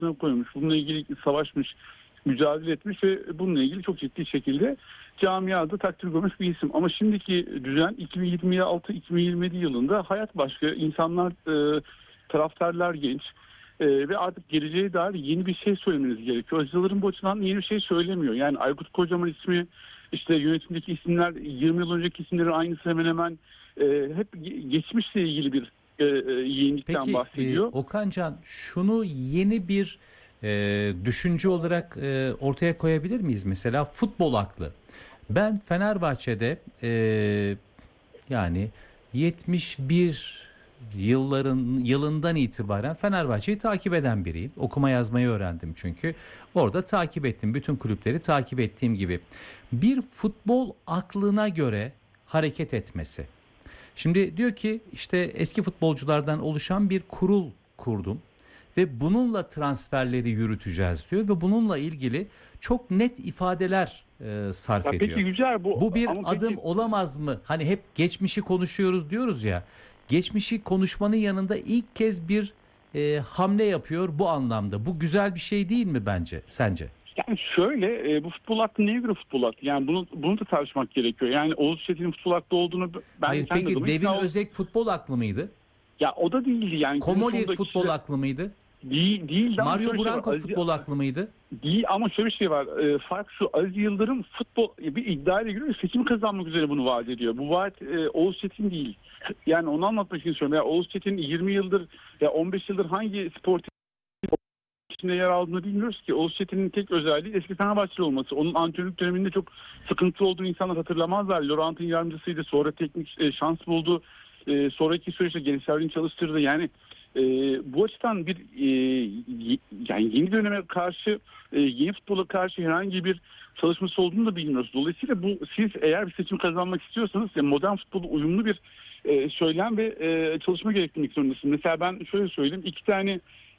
altına koymuş. Bununla ilgili savaşmış, mücadele etmiş ve bununla ilgili çok ciddi şekilde camiada takdir görmüş bir isim. Ama şimdiki düzen 2026-2027 yılında hayat başka. İnsanlar, taraftarlar genç. Ve artık geleceğe dair yeni bir şey söylemeniz gerekiyor. Aziz Yıldırım bu açıdan yeni bir şey söylemiyor. Yani Aykut Kocaman ismi, işte yönetimdeki isimler 20 yıl önceki isimlerin aynısı hemen hemen, hep geçmişle ilgili bir yenilikten Peki bahsediyor. Okancan, şunu yeni bir düşünce olarak ortaya koyabilir miyiz? Mesela futbol aklı. Ben Fenerbahçe'de yani 71 yılından itibaren Fenerbahçe'yi takip eden biriyim. Okuma yazmayı öğrendim çünkü. Orada takip ettim. Bütün kulüpleri takip ettiğim gibi. Bir futbol aklına göre hareket etmesi. Şimdi diyor ki işte eski futbolculardan oluşan bir kurul kurdum ve bununla transferleri yürüteceğiz diyor ve bununla ilgili çok net ifadeler sarf Ya peki ediyor. Yücel, bu Bu bir ama adım peki olamaz mı? Hani hep geçmişi konuşuyoruz diyoruz ya. Geçmişi konuşmanın yanında ilk kez bir hamle yapıyor bu anlamda. Bu güzel bir şey değil mi bence? Sence? yani şöyle, bu futbol aklı neye göre futbol aklı? Yani bunu da tartışmak gerekiyor. Yani Oğuz Çetin'in futbol aklı olduğunu ben Hayır, kendi peki adıma Devin ikna oldum. Özek futbol aklı mıydı? Ya o da değildi yani, günün Komoli sonunda futbol kişi aklı mıydı? değildi ama Mario şöyle bir şey var. Branco futbol aklı mıydı? Değil ama şöyle bir şey var. Fark şu: Aziz Yıldırım futbol bir iddiayla giriyor, seçimi kazanmak üzere bunu vaat ediyor. Bu vaat Oğuz Çetin değil. Yani onu anlatmak için söylüyorum. Ya Oğuz Çetin 20 yıldır, ya 15 yıldır hangi spor içinde yer aldığını bilmiyoruz ki. Oğuz Çetin'in tek özelliği eski Fenerbahçeli olması. Onun antrenörlük döneminde çok sıkıntılı olduğunu insanlar hatırlamazlar. Laurent'in yardımcısıydı. Sonra teknik şans buldu. Sonraki süreçte gençlerini çalıştırdı. Yani bu açıdan yani yeni döneme karşı, yeni futbola karşı herhangi bir çalışması olduğunu da bilmiyoruz. Dolayısıyla siz eğer bir seçim kazanmak istiyorsanız modern futbola uyumlu bir söylem ve çalışma gerektirmek zorundasınız. Mesela ben şöyle söyleyeyim. 2 tane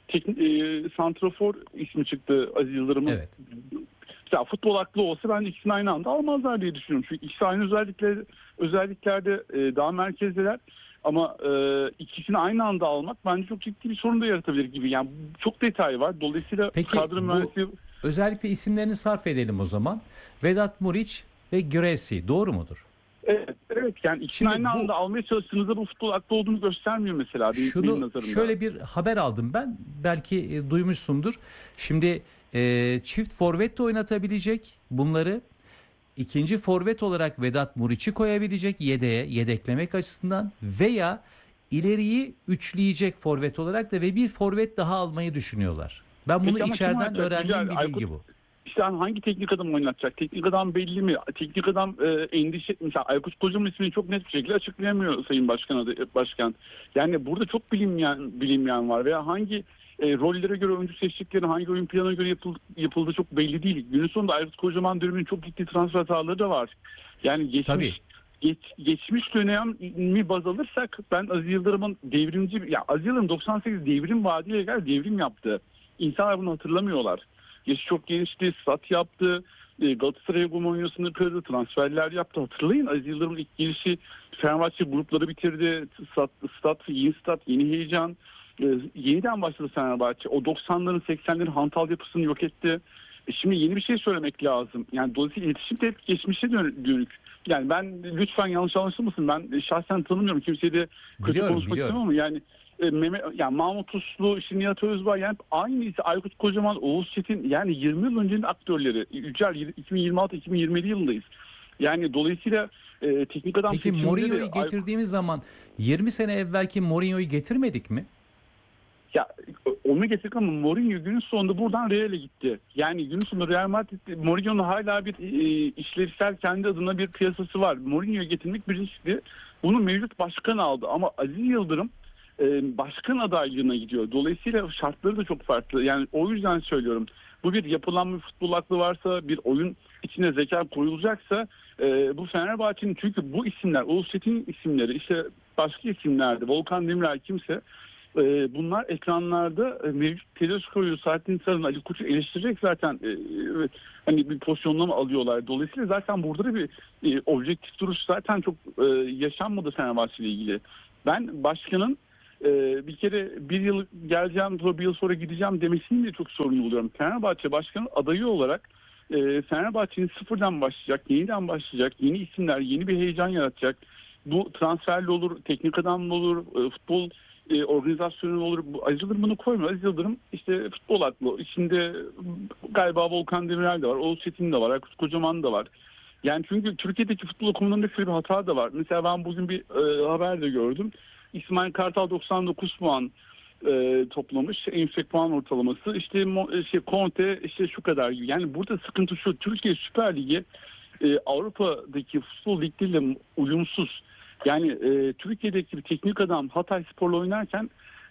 santrafor ismi çıktı Aziz Yıldırım'ın. Evet. Ya futbol aklı olsa ben ikisini aynı anda almazlar diye düşünüyorum. Çünkü ikisi aynı özelliklerde daha merkezdeler. Ama ikisini aynı anda almak bence çok ciddi bir sorun da yaratabilir gibi. Yani çok detay var. Dolayısıyla Peki kadro bu mühendisliği. özellikle isimlerini sarf edelim o zaman. Vedat Muriç ve Giresi doğru mudur? Evet, yani ikisini Şimdi aynı anda almaya çalıştığınızda bu futbol aklı olduğunu göstermiyor mesela benim şunu nazarımda. şöyle bir haber aldım ben. Belki duymuşsundur. Şimdi çift forvet de oynatabilecek bunları. İkinci forvet olarak Vedat Muriç'i koyabilecek yedeğe, yedeklemek açısından veya ileriyi üçleyecek forvet olarak da ve bir forvet daha almayı düşünüyorlar. Ben bunu Peki ama kim içeriden oynatacak? Güzel. öğrendiğim bir Aykut bilgi bu. işte hangi teknik adam oynatacak? Teknik adam belli mi? Teknik adam endişe, mesela Aykut Kocaman ismini çok net bir şekilde açıklayamıyor Sayın Başkan. Yani burada çok bilinmeyen var veya hangi rollere göre oyuncu seçtikleri, hangi oyun planına göre yapıldığı çok belli değil. Günün sonunda Aykut Kocaman döneminin çok ciddi transfer hataları da var. Yani Tabii. geçmiş dönemi baz alırsak ben Aziz Yıldırım'ın Aziz Yıldırım 98 devrim vaadiyle gel devrim yaptı. İnsanlar bunu hatırlamıyorlar. Yaşı çok gençti, stat yaptı, Galatasaray hegemonyasını kırdı, transferler yaptı. Hatırlayın, Aziz Yıldırım'ın ilk gelişi Fenerbahçe grupları bitirdi. Yeni stat, yeni heyecan. Yeniden başladı Fenerbahçe. O 90'ların 80'lerin hantal yapısını yok etti. Şimdi yeni bir şey söylemek lazım. Yani dolayısıyla iletişim de hep geçmişe dönük. Yani ben, lütfen yanlış anlaşılmasın, ben şahsen tanımıyorum. Kimseyi de kötü Biliyorum, konuşmak istemem biliyorum. ama yani yani Mahmut Uslu, işte Nihat Özbay, yani aynısı Aykut Kocaman, Oğuz Çetin, yani 20 yıl öncenin aktörleri. Yücel, 2026-2027 yılındayız. Yani dolayısıyla teknik adam Peki seçiminde de Mourinho'yu getirdiğimiz zaman 20 sene evvelki Mourinho'yu getirmedik mi? ya onu getirdik ama Mourinho günün sonunda buradan Real'e gitti. Yani günün sonunda Real Madrid, Mourinho'nun hala bir işlevsel kendi adına bir piyasası var. Mourinho'yu getirmek bir riskti. Bunu mevcut başkan aldı ama Aziz Yıldırım başkan adaylığına gidiyor. Dolayısıyla şartları da çok farklı. Yani o yüzden söylüyorum. Bu bir yapılan bir futbol aklı varsa, bir oyun içine zeka koyulacaksa, bu Fenerbahçe'nin, çünkü bu isimler, Oğuz Çetin isimleri, işte başka isimlerdi, Volkan Demirel, kimse, bunlar ekranlarda mevcut Tedesco'yu, Saadettin Saran'ı, Ali Koç'u eleştirecek zaten, hani bir pozisyonlama alıyorlar. Dolayısıyla zaten burada da bir objektif duruş zaten çok yaşanmadı Fenerbahçe ile ilgili. Ben başkanın Bir kere bir yıl geleceğim, sonra bir yıl sonra gideceğim demesini de çok sorun buluyorum. Fenerbahçe Başkanı adayı olarak Fenerbahçe'nin sıfırdan başlayacak, yeniden başlayacak, yeni isimler, yeni bir heyecan yaratacak. Bu transferle olur, teknik adamla olur, futbol organizasyonu olur. Aziz Yıldırım bunu koymuyor. Aziz Yıldırım işte futbol aklı. İçinde galiba Volkan Demirel de var, Oğuz Çetin de var, Aykut Kocaman da var. Yani çünkü Türkiye'deki futbol okulunda şöyle bir hata da var. Mesela ben bugün bir haber de gördüm. İsmail Kartal 99 puan toplamış. En yüksek puan ortalaması. İşte Conte işte şu kadar gibi. Yani burada sıkıntı şu. Türkiye Süper Ligi Avrupa'daki futbol ligleriyle uyumsuz. Yani Türkiye'deki bir teknik adam Hatay Spor'la oynarken